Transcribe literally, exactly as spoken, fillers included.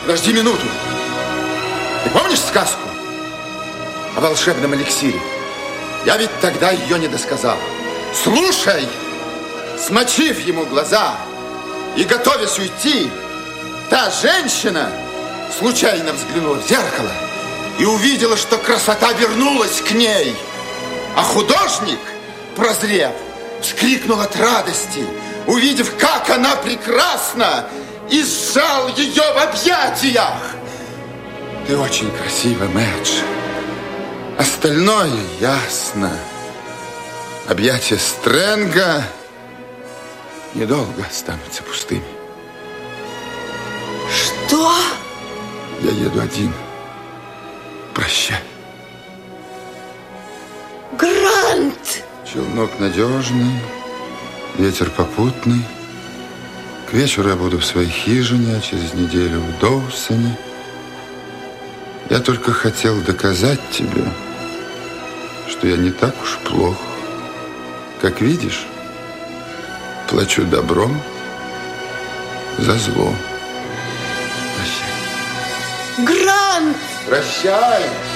Подожди минуту. Ты помнишь сказку о волшебном эликсире? Я ведь тогда ее не досказал. Слушай, смочив ему глаза и готовясь уйти, та женщина случайно взглянула в зеркало и увидела, что красота вернулась к ней. А художник, прозрев, вскрикнул от радости, увидев, как она прекрасна, и сжал ее в объятиях. Ты очень красива, Мэдж. Остальное ясно. Объятия Стрэнга недолго останутся пустыми. Что? Я еду один. Прощай. Грант! Челнок надежный, ветер попутный. К вечеру я буду в своей хижине, а через неделю в Доусоне. Я только хотел доказать тебе, что я не так уж плох. Как видишь, плачу добром за зло. Прощай. Грант! Прощай!